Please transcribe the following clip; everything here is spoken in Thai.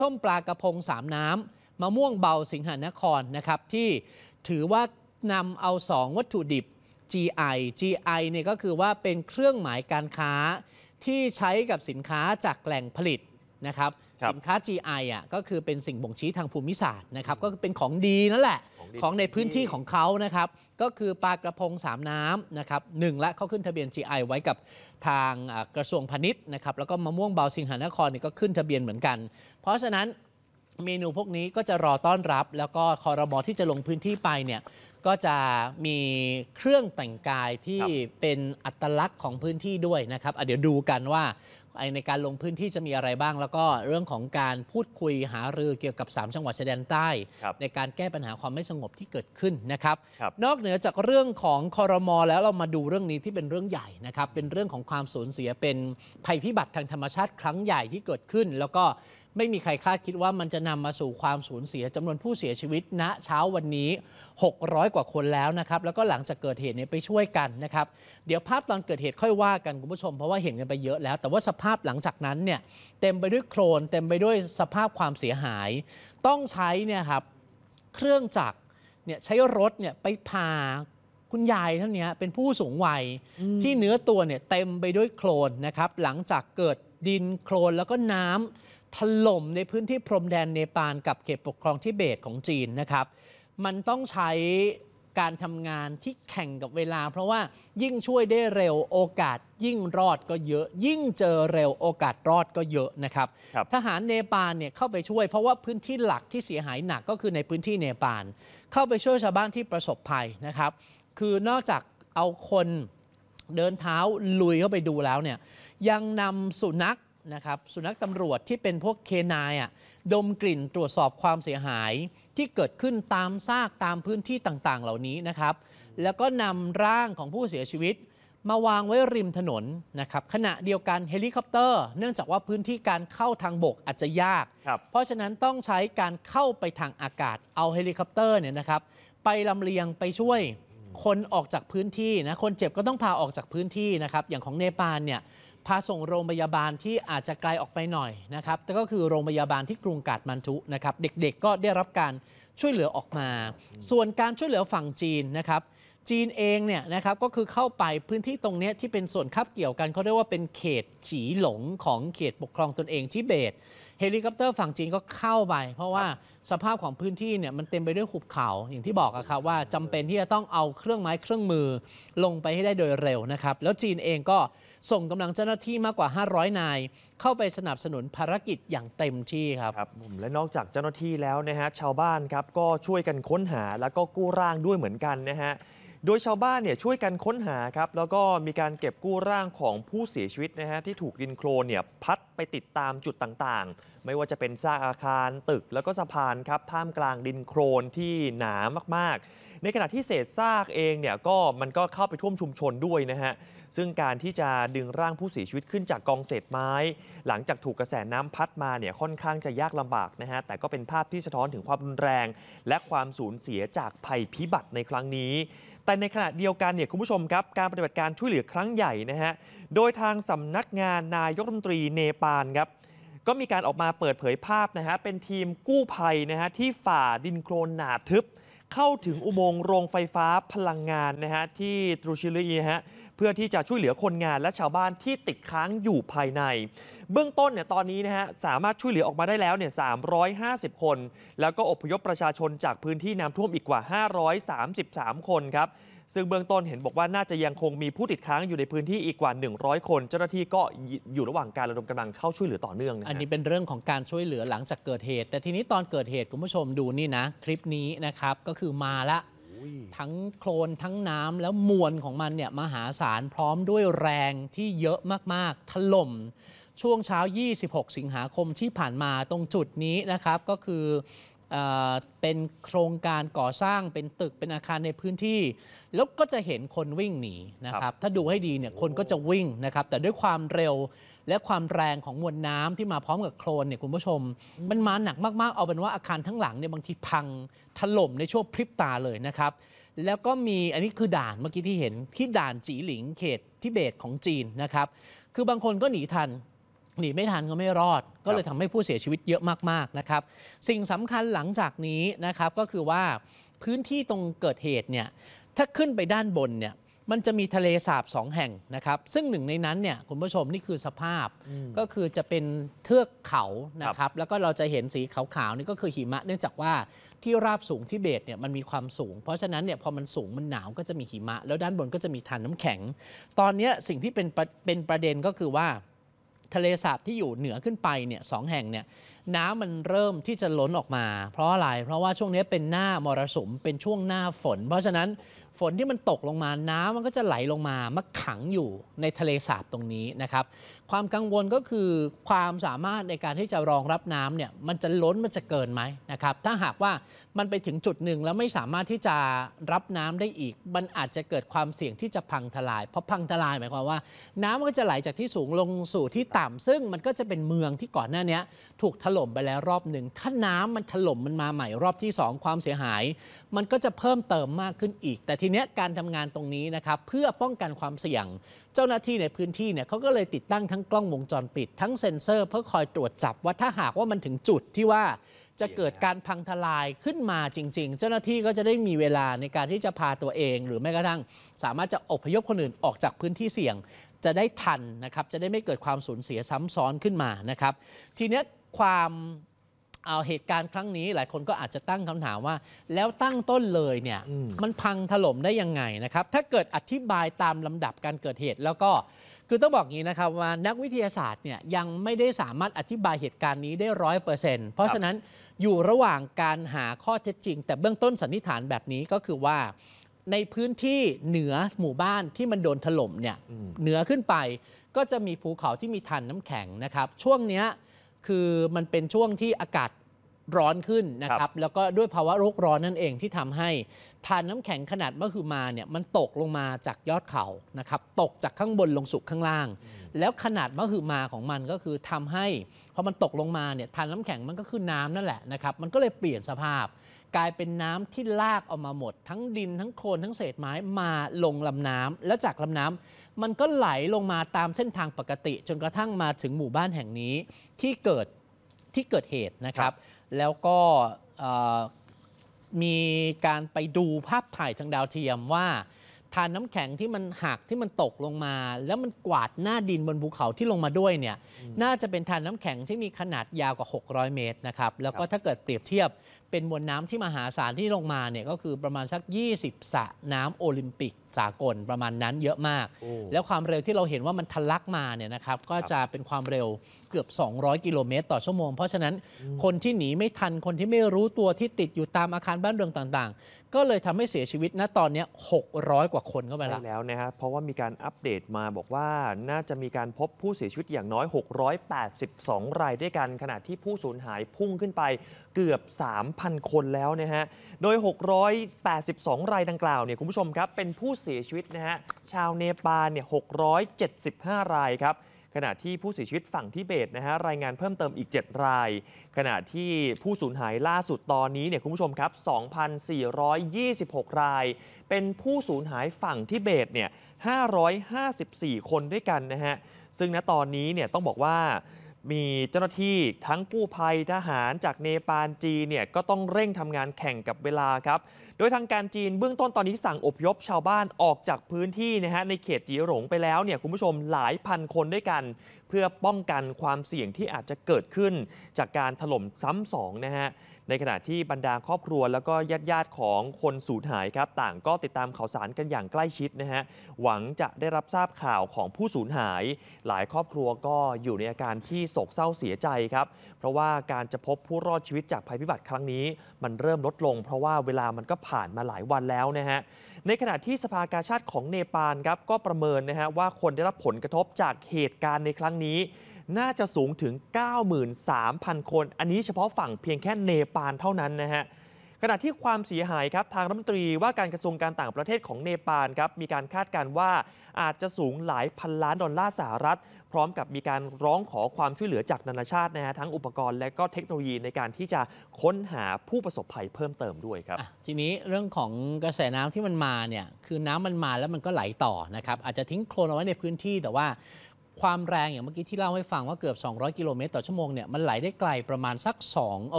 ต้มปลากระพงสามน้ำมะม่วงเบาสิงหนครนะครับที่ถือว่านำเอา2วัตถุดิบ GI เนี่ยก็คือว่าเป็นเครื่องหมายการค้าที่ใช้กับสินค้าจากแหล่งผลิตนะครับสินค้า GI ก็คือเป็นสิ่งบ่งชี้ทางภูมิศาสตร์นะครับก็เป็นของดีนั่นแหละของในพื้นที่ของเขานะครับก็คือปลากระพงสามน้ำนะครับ1และเขาขึ้นทะเบียน GI ไว้กับทางกระทรวงพาณิชย์นะครับแล้วก็มะม่วงเบาสิงหนครนี่ก็ขึ้นทะเบียนเหมือนกันเพราะฉะนั้นเมนูพวกนี้ก็จะรอต้อนรับแล้วก็ครม.ที่จะลงพื้นที่ไปเนี่ยก็จะมีเครื่องแต่งกายที่เป็นอัตลักษณ์ของพื้นที่ด้วยนะครับเดี๋ยวดูกันว่าในการลงพื้นที่จะมีอะไรบ้างแล้วก็เรื่องของการพูดคุยหารือเกี่ยวกับ3จังหวัดชายแดนใต้ในการแก้ปัญหาความไม่สงบที่เกิดขึ้นนะครับนอกเหนือจากเรื่องของครม.แล้วเรามาดูเรื่องนี้ที่เป็นเรื่องใหญ่นะครับเป็นเรื่องของความสูญเสียเป็นภัยพิบัติทางธรรมชาติครั้งใหญ่ที่เกิดขึ้นแล้วก็ไม่มีใครคาดคิดว่ามันจะนำมาสู่ความสูญเสียจำนวนผู้เสียชีวิตณเช้าวันนี้600กว่าคนแล้วนะครับแล้วก็หลังจากเกิดเหตุไปช่วยกันนะครับเดี๋ยวภาพตอนเกิดเหตุค่อยว่ากันคุณผู้ชมเพราะว่าเห็นกันไปเยอะแล้วแต่ว่าสภาพหลังจากนั้นเนี่ยเต็มไปด้วยโคลนเต็มไปด้วยสภาพความเสียหายต้องใช้เนี่ยครับเครื่องจักรเนี่ยใช้รถเนี่ยไปพาคุณยายท่านนี้เป็นผู้สูงวัยที่เนื้อตัวเนี่ยเต็มไปด้วยโคลนนะครับหลังจากเกิดดินโคลนแล้วก็น้ำถล่มในพื้นที่พรมแดนเนปาลกับเขตปกครองทิเบตของจีนนะครับมันต้องใช้การทำงานที่แข่งกับเวลาเพราะว่ายิ่งช่วยได้เร็วโอกาสยิ่งรอดก็เยอะยิ่งเจอเร็วโอกาสรอดก็เยอะนะครับทหารเนปาลเนี่ยเข้าไปช่วยเพราะว่าพื้นที่หลักที่เสียหายหนักก็คือในพื้นที่เนปาลเข้าไปช่วยชาวบ้านที่ประสบภัยนะครับคือนอกจากเอาคนเดินเท้าลุยเข้าไปดูแล้วเนี่ยยังนำสุนัขนะครับสุนัขตำรวจที่เป็นพวกเคนายดมกลิ่นตรวจสอบความเสียหายที่เกิดขึ้นตามซากตามพื้นที่ต่างๆเหล่านี้นะครับแล้วก็นำร่างของผู้เสียชีวิตมาวางไว้ริมถนนนะครับขณะเดียวกันเฮลิคอปเตอร์เนื่องจากว่าพื้นที่การเข้าทางบกอาจจะยากเพราะฉะนั้นต้องใช้การเข้าไปทางอากาศเอาเฮลิคอปเตอร์เนี่ยนะครับไปลำเลียงไปช่วยคนออกจากพื้นที่นะคนเจ็บก็ต้องพาออกจากพื้นที่นะครับอย่างของเนปาลเนี่ยพาส่งโรงพยาบาลที่อาจจะไกลออกไปหน่อยนะครับแต่ก็คือโรงพยาบาลที่กรุงกาฐมันดุนะครับเด็กๆก็ได้รับการช่วยเหลือออกมาส่วนการช่วยเหลือฝั่งจีนนะครับจีนเองเนี่ยนะครับก็คือเข้าไปพื้นที่ตรงนี้ที่เป็นส่วนคับเกี่ยวกันเขาเรียกว่าเป็นเขตฉีหลงของเขตปกครองตนเองทิเบตเฮลิคอปเตอร์ฝั่งจีนก็เข้าไปเพราะว่าสภาพของพื้นที่เนี่ยมันเต็มไปด้วยหุบเขาอย่างที่บอกครับว่าจำเป็นที่จะต้องเอาเครื่องไม้เครื่องมือลงไปให้ได้โดยเร็วนะครับแล้วจีนเองก็ส่งกำลังเจ้าหน้าที่มากกว่า500นายเข้าไปสนับสนุนภารกิจอย่างเต็มที่ครับและนอกจากเจ้าหน้าที่แล้วนะฮะชาวบ้านครับก็ช่วยกันค้นหาแล้วก็กู้ร่างด้วยเหมือนกันนะฮะโดยชาวบ้านเนี่ยช่วยกันค้นหาครับแล้วก็มีการเก็บกู้ร่างของผู้เสียชีวิตนะฮะที่ถูกดินโคลนเนี่ยพัดไปติดตามจุดต่างๆไม่ว่าจะเป็นซากอาคารตึกแล้วก็สะพานครับท่ามกลางดินโคลนที่หนามากๆในขณะที่เศษซากเองเนี่ยมันก็เข้าไปท่วมชุมชนด้วยนะฮะซึ่งการที่จะดึงร่างผู้เสียชีวิตขึ้นจากกองเศษไม้หลังจากถูกกระแสน้ำพัดมาเนี่ยค่อนข้างจะยากลำบากนะฮะแต่ก็เป็นภาพที่สะท้อนถึงความรุนแรงและความสูญเสียจากภัยพิบัติในครั้งนี้แต่ในขณะเดียวกันเนี่ยคุณผู้ชมครับการปฏิบัติการช่วยเหลือครั้งใหญ่นะฮะโดยทางสำนักงานนายกรัฐมนตรีเนปาลครับก็มีการออกมาเปิดเผยภาพนะฮะเป็นทีมกู้ภัยนะฮะที่ฝ่าดินโคลนหนาทึบเข้าถึงอุโมงค์โรงไฟฟ้าพลังงานนะฮะที่ตรูชิลีฮะเพื่อที่จะช่วยเหลือคนงานและชาวบ้านที่ติดค้างอยู่ภายในเบื้องต้นเนี่ยตอนนี้นะฮะสามารถช่วยเหลือออกมาได้แล้วเนี่ย350 คนแล้วก็อพยพประชาชนจากพื้นที่น้ำท่วมอีกกว่า533 คนครับซึ่งเบื้องต้นเห็นบอกว่าน่าจะยังคงมีผู้ติดค้างอยู่ในพื้นที่อีกกว่า100 คนเจ้าหน้าที่ก็อยู่ระหว่างการระดมกำลังเข้าช่วยเหลือต่อเนื่องนะอันนี้เป็นเรื่องของการช่วยเหลือหลังจากเกิดเหตุแต่ทีนี้ตอนเกิดเหตุคุณผู้ชมดูนี่นะคลิปนี้นะครับก็คือมาละทั้งโคลนทั้งน้ำแล้วมวลของมันเนี่ยมหาศาลพร้อมด้วยแรงที่เยอะมากๆถล่มช่วงเช้า26 สิงหาคมที่ผ่านมาตรงจุดนี้นะครับก็คือเป็นโครงการก่อสร้างเป็นตึกเป็นอาคารในพื้นที่แล้วก็จะเห็นคนวิ่งหนีนะครับถ้าดูให้ดีเนี่ยคนก็จะวิ่งนะครับแต่ด้วยความเร็วและความแรงของมวลน้ำที่มาพร้อมกับโคลนเนี่ยคุณผู้ชมมันมาหนักมากๆเอาเป็นว่าอาคารทั้งหลังเนี่ยบางทีพังถล่มในช่วงพริบตาเลยนะครับแล้วก็มีอันนี้คือด่านเมื่อกี้ที่เห็นที่ด่านจีหลิงเขตทิเบตของจีนนะครับคือบางคนก็หนีทันหนีไม่ทันก็ไม่รอดก็เลยทำให้ผู้เสียชีวิตเยอะมากๆนะครับสิ่งสำคัญหลังจากนี้นะครับก็คือว่าพื้นที่ตรงเกิดเหตุเนี่ยถ้าขึ้นไปด้านบนเนี่ยมันจะมีทะเลสาบ2แห่งนะครับซึ่งหนึ่งในนั้นเนี่ยคุณผู้ชมนี่คือสภาพก็คือจะเป็นเทือกเขานะครับแล้วก็เราจะเห็นสีขาวๆนี่ก็คือหิมะเนื่องจากว่าที่ราบสูงทิเบตเนี่ยมันมีความสูงเพราะฉะนั้นเนี่ยพอมันสูงมันหนาวก็จะมีหิมะแล้วด้านบนก็จะมีทานน้ำแข็งตอนนี้สิ่งที่เป็นประเด็นก็คือว่าทะเลสาบที่อยู่เหนือขึ้นไปเนี่ย2แห่งเนี่ยน้ำมันเริ่มที่จะล้นออกมาเพราะอะไรเพราะว่าช่วงนี้เป็นหน้ามรสุมเป็นช่วงหน้าฝนเพราะฉะนั้นฝนที่มันตกลงมาน้ำมันก็จะไหลลงมาขังอยู่ในทะเลสาบตรงนี้นะครับความกังวลก็คือความสามารถในการที่จะรองรับน้ำเนี่ยมันจะล้นมันจะเกินไหมนะครับถ้าหากว่ามันไปถึงจุดหนึ่งแล้วไม่สามารถที่จะรับน้ำได้อีกมันอาจจะเกิดความเสี่ยงที่จะพังทลายเพราะพังทลายหมายความว่าน้ำมันก็จะไหลจากที่สูงลงสู่ที่ต่ำซึ่งมันก็จะเป็นเมืองที่ก่อนหน้านี้ถูกถล่มไปแล้วรอบหนึ่งถ้าน้ำมันถล่มมันมาใหม่รอบที่2ความเสียหายมันก็จะเพิ่มเติมมากขึ้นอีกแต่ทีเนี้ยการทำงานตรงนี้นะครับเพื่อป้องกันความเสี่ยงเจ้าหน้าที่ในพื้นที่เนี่ยเขาก็เลยติดตั้งทั้งกล้องวงจรปิดทั้งเซ็นเซอร์เพื่อคอยตรวจจับว่าถ้าหากว่ามันถึงจุดที่ว่าจะเกิดการพังทลายขึ้นมาจริงๆเจ้าหน้าที่ก็จะได้มีเวลาในการที่จะพาตัวเองหรือแม้กระทั่งสามารถจะอพยพคนอื่นออกจากพื้นที่เสี่ยงจะได้ทันนะครับจะได้ไม่เกิดความสูญเสียซ้ำซ้อนขึ้นมานะครับทีเนี้ยเหตุการณ์ครั้งนี้หลายคนก็อาจจะตั้งคำถามว่าแล้วตั้งต้นเลยเนี่ยมันพังถล่มได้ยังไงนะครับถ้าเกิดอธิบายตามลำดับการเกิดเหตุแล้วก็คือต้องบอกงี้นะครับว่านักวิทยาศาสตร์เนี่ยยังไม่ได้สามารถอธิบายเหตุการณ์นี้ได้100%เพราะฉะนั้นอยู่ระหว่างการหาข้อเท็จจริงแต่เบื้องต้นสันนิษฐานแบบนี้ก็คือว่าในพื้นที่เหนือหมู่บ้านที่มันโดนถล่มเนี่ยเหนือขึ้นไปก็จะมีภูเขาที่มีทานน้ำแข็งนะครับช่วงนี้คือมันเป็นช่วงที่อากาศร้อนขึ้นนะครับแล้วก็ด้วยภาวะโลกร้อนนั่นเองที่ทำให้ทานน้ำแข็งขนาดมหึมาเนี่ยมันตกลงมาจากยอดเขานะครับตกจากข้างบนลงสู่ข้างล่างแล้วขนาดมหึมาของมันก็คือทำให้พอมันตกลงมาเนี่ยทานน้ำแข็งมันก็คือน้ำนั่นแหละนะครับมันก็เลยเปลี่ยนสภาพกลายเป็นน้ำที่ลากเอามาหมดทั้งดินทั้งโคลนทั้งเศษไม้มาลงลำน้ำแล้วจากลำน้ำมันก็ไหลลงมาตามเส้นทางปกติจนกระทั่งมาถึงหมู่บ้านแห่งนี้ที่เกิดเหตุนะครับแล้วก็มีการไปดูภาพถ่ายทางดาวเทียมว่าทานน้ำแข็งที่มันหักที่มันตกลงมาแล้วมันกวาดหน้าดินบนภูเขาที่ลงมาด้วยเนี่ยน่าจะเป็นทานน้ำแข็งที่มีขนาดยาวกว่า600 เมตรนะครับแล้วก็ถ้าเกิดเปรียบเทียบเป็นมวลน้ำที่มหาศาลที่ลงมาเนี่ยก็คือประมาณสัก20 สระน้ำโอลิมปิกสากลประมาณนั้นเยอะมากแล้วความเร็วที่เราเห็นว่ามันทะลักมาเนี่ยนะครับก็จะเป็นความเร็วเกือบ200 กิโลเมตรต่อชั่วโมงเพราะฉะนั้นคนที่หนีไม่ทันคนที่ไม่รู้ตัวที่ติดอยู่ตามอาคารบ้านเรือนต่างๆก็เลยทำให้เสียชีวิตณตอนนี้600 กว่าคนเข้าไปแล้วใช่แล้วนะฮะเพราะว่ามีการอัปเดตมาบอกว่าน่าจะมีการพบผู้เสียชีวิตอย่างน้อย682 รายด้วยกันขณะที่ผู้สูญหายพุ่งขึ้นไปเกือบ 3,000 คนแล้วนะฮะโดย682 รายดังกล่าวเนี่ยคุณผู้ชมครับเป็นผู้เสียชีวิตนะฮะชาวเนปาลเนี่ย675 รายครับขณะที่ผู้เสียชีวิตฝั่งทิเบตนะฮะรายงานเพิ่มเติมอีก7 รายขณะที่ผู้สูญหายล่าสุดตอนนี้เนี่ยคุณผู้ชมครับ 2,426 รายเป็นผู้สูญหายฝั่งทิเบตเนี่ย554 คนด้วยกันนะฮะซึ่งณตอนนี้เนี่ยต้องบอกว่ามีเจ้าหน้าที่ทั้งกู้ภัยทหารจากเนปาลจีนเนี่ยก็ต้องเร่งทำงานแข่งกับเวลาครับโดยทางการจีนเบื้องต้นตอนนี้สั่งอพยพชาวบ้านออกจากพื้นที่นะฮะในเขตจีหลงไปแล้วเนี่ยคุณผู้ชมหลายพันคนด้วยกันเพื่อป้องกันความเสี่ยงที่อาจจะเกิดขึ้นจากการถล่มซ้ำสองนะฮะในขณะที่บรรดาครอบครัวแล้วก็ญาติของคนสูญหายครับต่างก็ติดตามข่าวสารกันอย่างใกล้ชิดนะฮะหวังจะได้รับทราบข่าวของผู้สูญหายหลายครอบครัวก็อยู่ในอาการที่โศกเศร้าเสียใจครับเพราะว่าการจะพบผู้รอดชีวิตจากภัยพิบัติครั้งนี้มันเริ่มลดลงเพราะว่าเวลามันก็ผ่านมาหลายวันแล้วนะฮะในขณะที่สภากาชาดของเนปาลครับก็ประเมินนะฮะว่าคนได้รับผลกระทบจากเหตุการณ์ในครั้งนี้น่าจะสูงถึง 93,000 คนอันนี้เฉพาะฝั่งเพียงแค่เนปาลเท่านั้นนะฮะขณะที่ความเสียหายครับทางรัฐมนตรีว่าการกระทรวงการต่างประเทศของเนปาลครับมีการคาดการณ์ว่าอาจจะสูงหลายพันล้านดอลลาร์สหรัฐพร้อมกับมีการร้องขอความช่วยเหลือจากนานาชาตินะฮะทั้งอุปกรณ์และก็เทคโนโลยีในการที่จะค้นหาผู้ประสบภัยเพิ่มเติมด้วยครับทีนี้เรื่องของกระแสน้ำที่มันมาเนี่ยคือน้ำมันมาแล้วมันก็ไหลต่อนะครับอาจจะทิ้งโคลนเอาไว้ในพื้นที่แต่ว่าความแรงอย่างเมื่อกี้ที่เล่าให้ฟังว่าเกือบ 200 กิโลเมตรต่อชั่วโมงเนี่ยมันไหลได้ไกลประมาณสัก